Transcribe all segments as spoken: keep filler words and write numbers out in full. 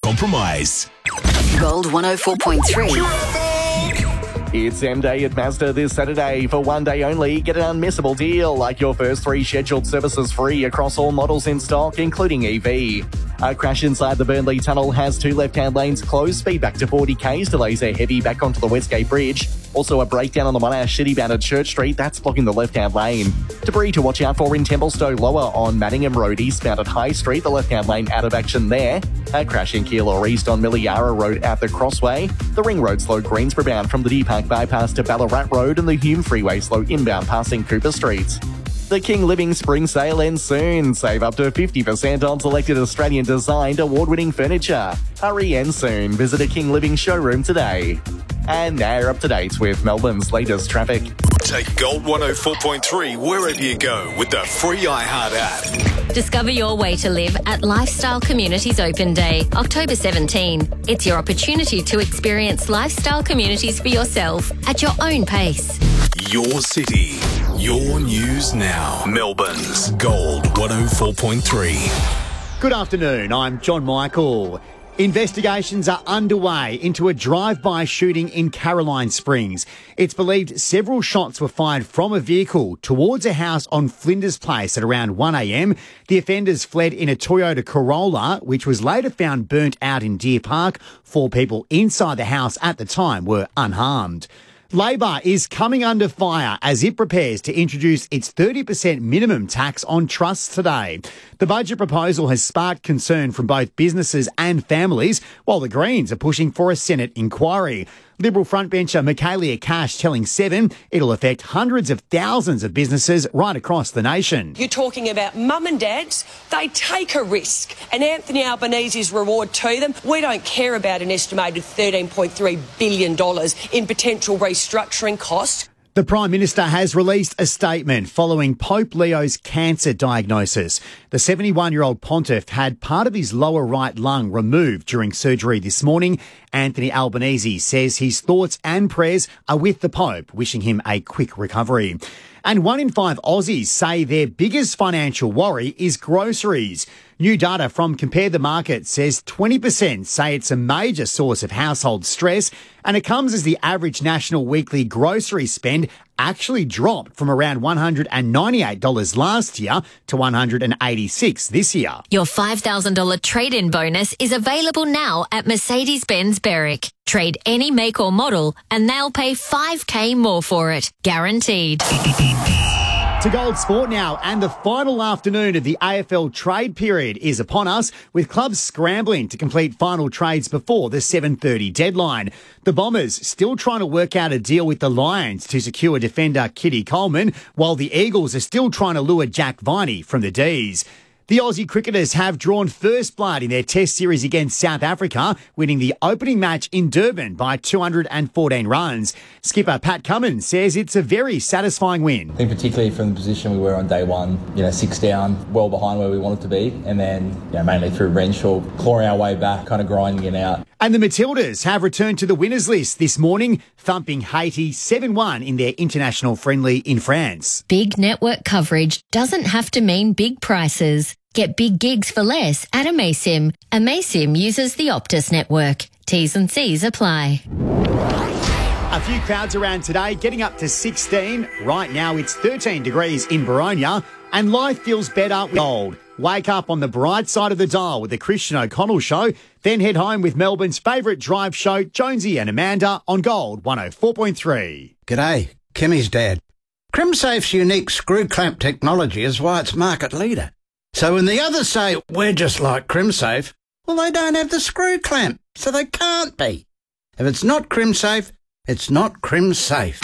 compromise. Gold one oh four point three. It's M-Day at Mazda this Saturday. For one day only, get an unmissable deal, like your first three scheduled services free across all models in stock, including E V. A crash inside the Burnley Tunnel has two left-hand lanes closed, speed back to forty k's, delays are heavy back onto the Westgate Bridge. Also a breakdown on the Monash City bound at Church Street, that's blocking the left-hand lane. Debris to watch out for in Templestowe Lower on Manningham Road eastbound at High Street, the left-hand lane out of action there. A crash in Keilor East on Milliara Road at the Crossway. The Ring Road slow Greensboro bound from the D-Park bypass to Ballarat Road, and the Hume Freeway slow inbound passing Cooper Street. The King Living Spring Sale ends soon. Save up to fifty percent on selected Australian-designed award-winning furniture. Hurry in soon. Visit a King Living showroom today. And now up to date with Melbourne's latest traffic. Take Gold one oh four point three wherever you go with the free iHeart app. Discover your way to live at Lifestyle Communities Open Day, October seventeenth. It's your opportunity to experience lifestyle communities for yourself at your own pace. Your city, your news now. Melbourne's Gold one oh four point three. Good afternoon, I'm John Michael. Investigations are underway into a drive-by shooting in Caroline Springs. It's believed several shots were fired from a vehicle towards a house on Flinders Place at around one a m. The offenders fled in a Toyota Corolla, which was later found burnt out in Deer Park. Four people inside the house at the time were unharmed. Labor is coming under fire as it prepares to introduce its thirty percent minimum tax on trusts today. The budget proposal has sparked concern from both businesses and families, while the Greens are pushing for a Senate inquiry. Liberal frontbencher Michaelia Cash telling Seven it'll affect hundreds of thousands of businesses right across the nation. You're talking about mum and dads. They take a risk. And Anthony Albanese's reward to them, we don't care about an estimated thirteen point three billion dollars in potential restructuring costs. The Prime Minister has released a statement following Pope Leo's cancer diagnosis. The seventy-one-year-old pontiff had part of his lower right lung removed during surgery this morning. Anthony Albanese says his thoughts and prayers are with the Pope, wishing him a quick recovery. And one in five Aussies say their biggest financial worry is groceries. New data from Compare the Market says twenty percent say it's a major source of household stress, and it comes as the average national weekly grocery spend actually dropped from around one hundred ninety-eight dollars last year to one hundred eighty-six dollars this year. Your five thousand dollars trade-in bonus is available now at Mercedes-Benz Berwick. Trade any make or model and they'll pay five K more for it. Guaranteed. To Gold Sport now, and the final afternoon of the A F L trade period is upon us, with clubs scrambling to complete final trades before the seven thirty deadline. The Bombers still trying to work out a deal with the Lions to secure defender Kitty Coleman, while the Eagles are still trying to lure Jack Viney from the D's. The Aussie cricketers have drawn first blood in their Test series against South Africa, winning the opening match in Durban by two hundred fourteen runs. Skipper Pat Cummins says it's a very satisfying win. I think particularly from the position we were on day one, you know, six down, well behind where we wanted to be, and then, you know, mainly through Renshaw, clawing our way back, kind of grinding it out. And the Matildas have returned to the winners list this morning, thumping Haiti seven one in their international friendly in France. Big network coverage doesn't have to mean big prices. Get big gigs for less at Amaysim. Amaysim uses the Optus network. T's and C's apply. A few clouds around today, getting up to sixteen. Right now it's thirteen degrees in Baronia, and life feels better with gold. Wake up on the bright side of the dial with the Christian O'Connell Show, then head home with Melbourne's favourite drive show, Jonesy and Amanda, on Gold one oh four point three. G'day, Kimmy's dad. CrimSafe's unique screw clamp technology is why it's market leader. So when the others say, we're just like CrimSafe, well, they don't have the screw clamp, so they can't be. If it's not CrimSafe, it's not CrimSafe.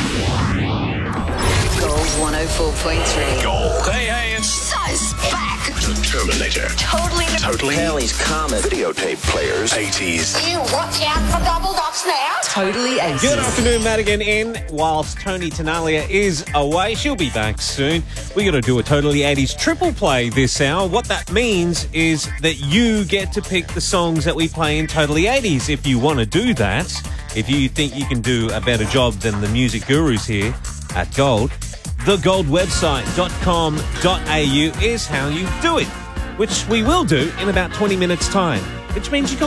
Gold one oh four point three. Gold. Hey, hey, it's So's back. the Terminator. Totally. Totally. Kelly's Comet. Videotape players. eighties. You watch out for double dots now. Totally aces. Good afternoon, Madigan in. Whilst Tony Tenalia is away, she'll be back soon. We got to do a Totally eighties triple play this hour. What that means is that you get to pick the songs that we play in Totally eighties. If you want to do that, if you think you can do a better job than the music gurus here at Gold, the gold website dot com dot a u is how you do it, which we will do in about twenty minutes' time, which means you can